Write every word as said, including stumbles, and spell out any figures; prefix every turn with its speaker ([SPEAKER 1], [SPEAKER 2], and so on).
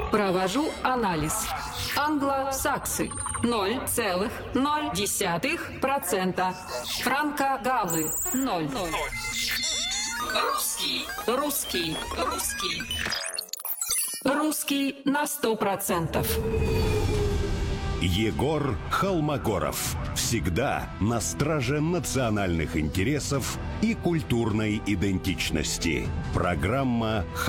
[SPEAKER 1] Провожу анализ. Англосаксы ноль целых ноль десятых процента. Франко-галлы ноль. Русский, русский, русский. Русский на сто процентов.
[SPEAKER 2] Егор Холмогоров. Всегда на страже национальных интересов и культурной идентичности. Программа